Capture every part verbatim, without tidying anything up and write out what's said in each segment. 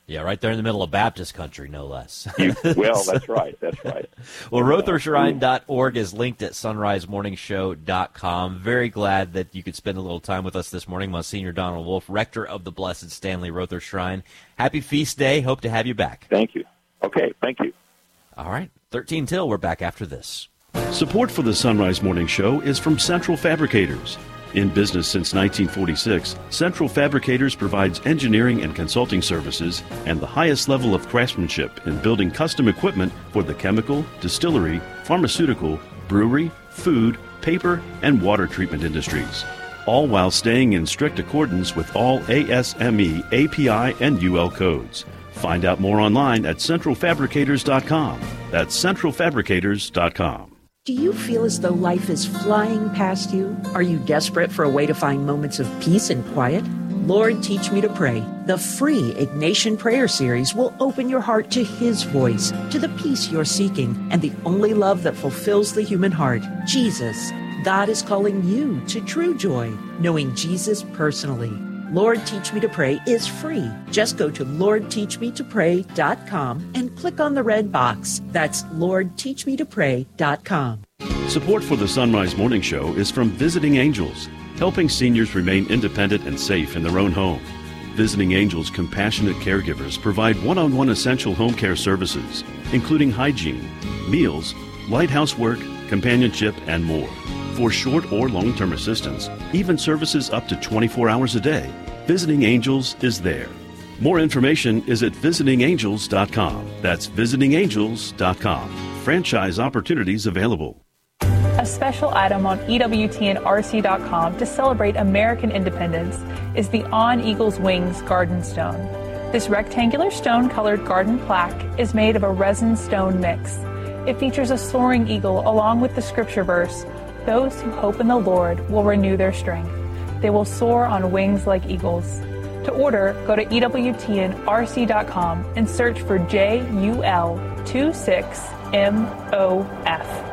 Yeah, right there in the middle of Baptist country, no less. Well, that's right. That's right. Well, Rother Shrine dot org is linked at sunrise morning show dot com. Very glad that you could spend a little time with us this morning. Monsignor Donald Wolf, rector of the Blessed Stanley Rother Shrine. Happy Feast Day. Hope to have you back. Thank you. Okay, thank you. All right, thirteen till. We're back after this. Support for the Sunrise Morning Show is from Central Fabricators. In business since nineteen forty-six, Central Fabricators provides engineering and consulting services and the highest level of craftsmanship in building custom equipment for the chemical, distillery, pharmaceutical, brewery, food, paper, and water treatment industries, all while staying in strict accordance with all A S M E, A P I, and U L codes. Find out more online at central fabricators dot com. That's central fabricators dot com. Do you feel as though life is flying past you? Are you desperate for a way to find moments of peace and quiet? Lord, Teach Me to Pray, the free Ignatian prayer series, will open your heart to His voice, to the peace you're seeking, and the only love that fulfills the human heart, Jesus. God is calling you to true joy, knowing Jesus personally. Lord, Teach Me to Pray is free. Just go to lord teach me to pray dot com and click on the red box. That's lord teach me to pray dot com. Support for the Sunrise Morning Show is from Visiting Angels, helping seniors remain independent and safe in their own home. Visiting Angels compassionate caregivers provide one-on-one essential home care services, including hygiene, meals, light housework, companionship, and more. For short or long-term assistance, even services up to twenty-four hours a day, Visiting Angels is there. More information is at visiting angels dot com. That's visiting angels dot com. Franchise opportunities available. A special item on E W T N R C dot com to celebrate American independence is the On Eagle's Wings Garden Stone. This rectangular stone-colored garden plaque is made of a resin stone mix. It features a soaring eagle along with the scripture verse, "Those who hope in the Lord will renew their strength. They will soar on wings like eagles." To order, go to E W T N R C dot com and search for J U L twenty-six M O F.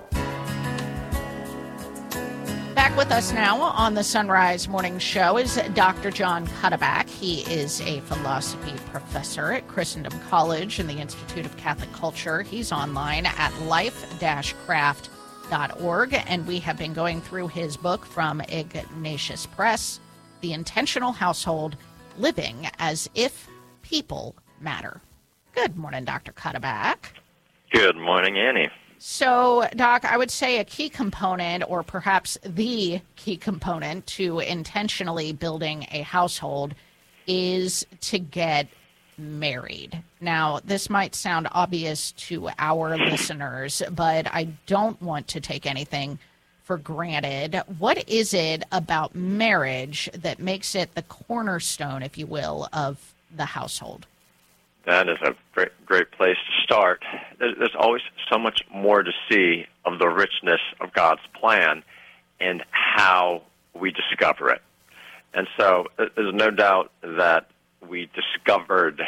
Back with us now on the Sunrise Morning Show is Doctor John Cuddeback. He is a philosophy professor at Christendom College and the Institute of Catholic Culture. He's online at life dash craft dot org, and we have been going through his book from Ignatius Press, The Intentional Household, Living as If People Matter. Good morning, Doctor Cuddeback. Good morning, Annie. So, Doc, I would say a key component, or perhaps the key component to intentionally building a household is to get married. Now, this might sound obvious to our listeners, but I don't want to take anything for granted. What is it about marriage that makes it the cornerstone, if you will, of the household? That is a great, great place to start. There's always so much more to see of the richness of God's plan and how we discover it. And so there's no doubt that we discovered,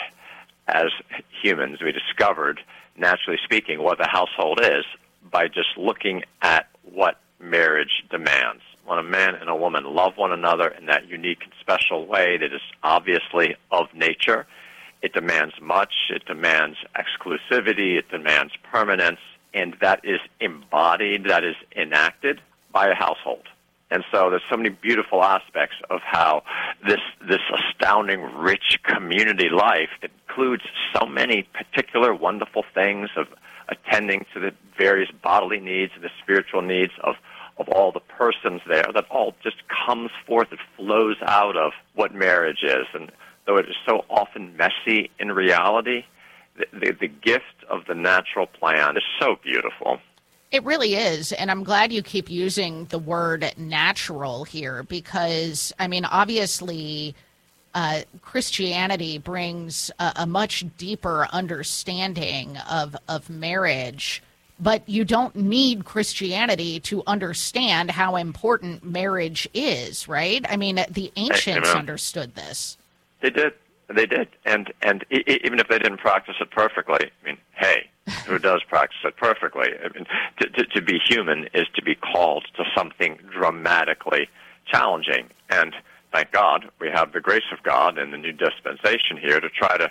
as humans, we discovered, naturally speaking, what the household is by just looking at what marriage demands. When a man and a woman love one another in that unique and special way that is obviously of nature, it demands much, it demands exclusivity, it demands permanence, and that is embodied, that is enacted by a household. And so there's so many beautiful aspects of how this this astounding, rich community life includes so many particular wonderful things of attending to the various bodily needs and the spiritual needs of, of all the persons there, that all just comes forth, it flows out of what marriage is. And though it is so often messy in reality, the, the, the gift of the natural plan is so beautiful. It really is, and I'm glad you keep using the word natural here because, I mean, obviously uh, Christianity brings a, a much deeper understanding of, of marriage, but you don't need Christianity to understand how important marriage is, right? I mean, the ancients Amen. Understood this. They did. They did. And and e- even if they didn't practice it perfectly, I mean, hey, who does practice it perfectly? I mean, to, to, to be human is to be called to something dramatically challenging. And thank God we have the grace of God and the new dispensation here to try to